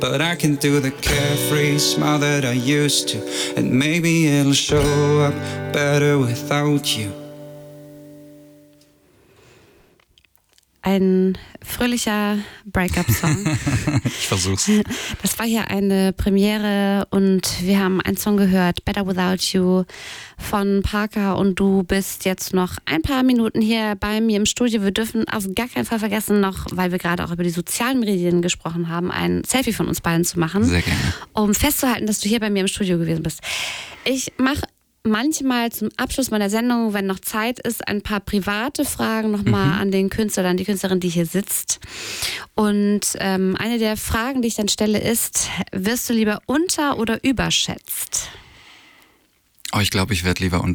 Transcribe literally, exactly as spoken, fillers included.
But I can do the carefree smile that I used to, and maybe it'll show up better without you. Ein fröhlicher Breakup-Song. Ich versuch's. Das war hier eine Premiere und wir haben einen Song gehört, Better Without You von Parker, und du bist jetzt noch ein paar Minuten hier bei mir im Studio. Wir dürfen auf gar keinen Fall vergessen, noch, weil wir gerade auch über die sozialen Medien gesprochen haben, ein Selfie von uns beiden zu machen. Sehr gerne. Um festzuhalten, dass du hier bei mir im Studio gewesen bist. Ich mache manchmal zum Abschluss meiner Sendung, wenn noch Zeit ist, ein paar private Fragen nochmal mhm. an den Künstler, an die Künstlerin, die hier sitzt. Und ähm, eine der Fragen, die ich dann stelle, ist: Wirst du lieber unter- oder überschätzt? Oh, ich glaube, ich werde lieber